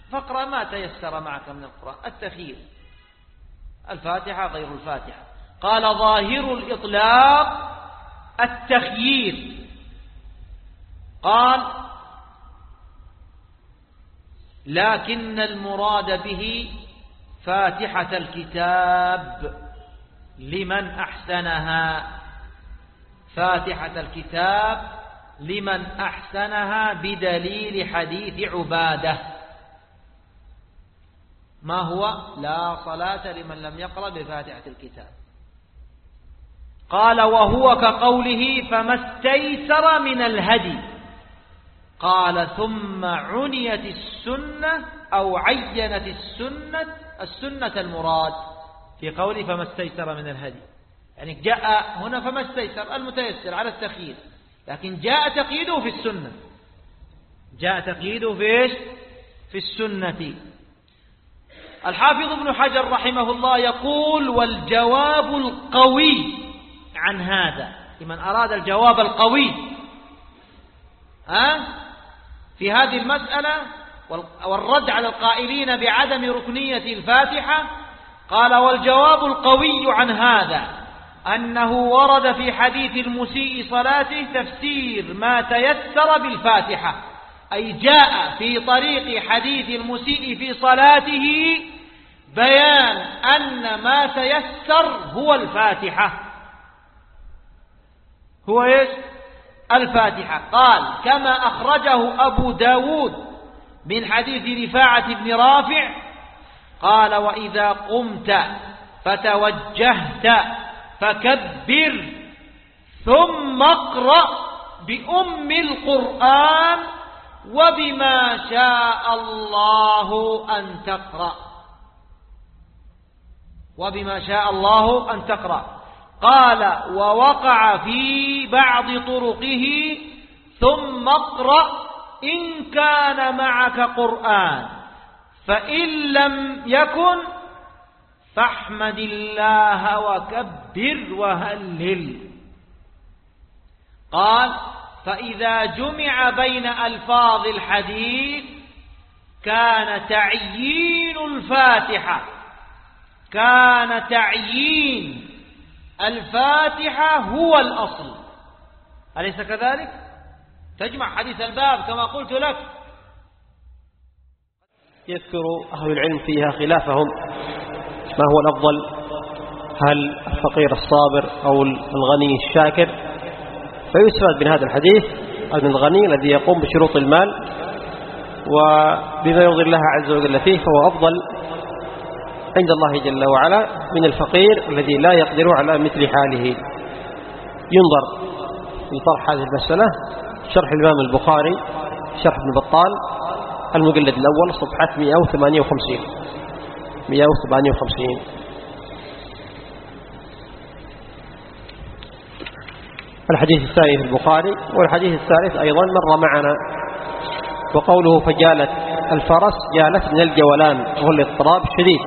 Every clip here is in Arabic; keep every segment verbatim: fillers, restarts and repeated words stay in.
فاقرأ ما تيسر معك من القرآن. التخيير، الفاتحة غير الفاتحة. قال ظاهر الإطلاق التخيير. قال لكن المراد به فاتحة الكتاب لمن أحسنها، فاتحة الكتاب لمن أحسنها بدليل حديث عبادة. ما هو؟ لا صلاة لمن لم يقرأ بفاتحة الكتاب. قال وهو كقوله فما استيسر من الهدي. قال ثم عنيت السنة أو عينت السنة السنة المراد في قوله فما استيسر من الهدي، يعني جاء هنا فما استيسر المتيسر على التخيير، لكن جاء تقييده في السنة، جاء تقييده في إيش؟ في السنة. الحافظ ابن حجر رحمه الله يقول والجواب القوي عن هذا، لمن أراد الجواب القوي ها في هذه المسألة والرد على القائلين بعدم ركنية الفاتحة، قال والجواب القوي عن هذا أنه ورد في حديث المسيء صلاته تفسير ما تيسر بالفاتحة، أي جاء في طريق حديث المسيء في صلاته بيان أن ما تيسر هو الفاتحة، هو إيش؟ الفاتحة. قال كما أخرجه أبو داود من حديث رفاعة بن رافع قال وإذا قمت فتوجهت فكبر ثم اقرأ بأم القرآن وبما شاء الله أن تقرأ، وبما شاء الله أن تقرأ. قال ووقع في بعض طرقه ثم اقرأ إن كان معك قرآن، فإن لم يكن فاحمد الله وكبر وهلل. قال فإذا جمع بين ألفاظ الحديث كان تعيين الفاتحة كان تعيين الفاتحة هو الأصل، أليس كذلك؟ تجمع حديث الباب كما قلت لك. يذكر أهل العلم فيها خلافهم ما هو الأفضل، هل الفقير الصابر أو الغني الشاكر؟ فيستفاد من هذا الحديث أن الغني الذي يقوم بشروط المال وبما يرضي الله عز وجل فيه فهو أفضل عند الله جل وعلا من الفقير الذي لا يقدر على مثل حاله. ينظر لطرح هذه المسألة شرح الإمام البخاري شرح ابن بطال المجلد الأول صفحة مئة وثمانية وخمسين مئة وثمانية وخمسين. الحديث الثاني في البخاري. والحديث الثالث أيضا مر معنا، وقوله فجالت الفرس جالت من الجولان وهو الاضطراب الشديد.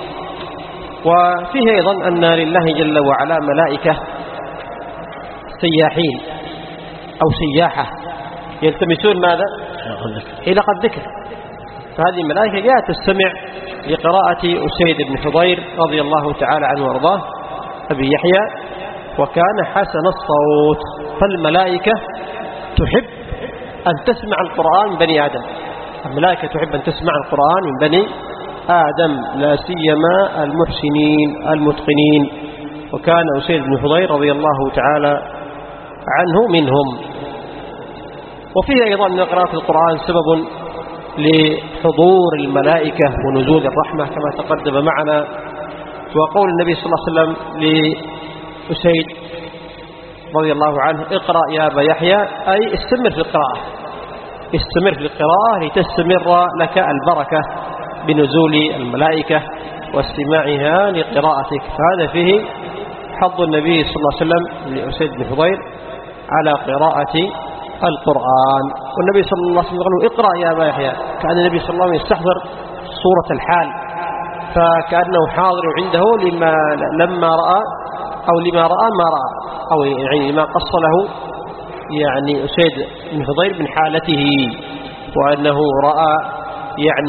وفيه أيضا أن لله جل وعلا ملائكة سياحين أو سياحة يلتمسون ماذا؟ حلق الذكر. فهذه الملائكة جاءت تستمع لقراءة أسيد بن حضير رضي الله تعالى عنه وارضاه أبي يحيى، وكان حسن الصوت. فالملائكة تحب أن تسمع القرآن من بني آدم، الملائكة تحب أن تسمع القرآن من بني آدم لا سيما المحسنين المتقنين، وكان أسيد بن حضير رضي الله تعالى عنه منهم. وفيه أيضا من قراءة القرآن سبب لحضور الملائكة ونزول الرحمة كما تقدم معنا. وقول النبي صلى الله عليه وسلم لأسيد رضي الله عنه اقرأ يا أبا يحيى، أي استمر في القراءة، استمر في القراءة لتستمر لك البركة بنزول الملائكة واستماعها لقراءتك. فهذا فيه حظ النبي صلى الله عليه وسلم لأسيد بن حضير على قراءة القرآن. والنبي صلى الله عليه وسلم قال اقرأ يا أبا يحيى، كان النبي صلى الله عليه وسلم يستحضر صورة الحال، فكأنه حاضر عنده لما لما رأى أو لما رأى ما رأى، أو يعني لما قص له يعني أسيد بن حضير من حالته، وأنه رأى يعني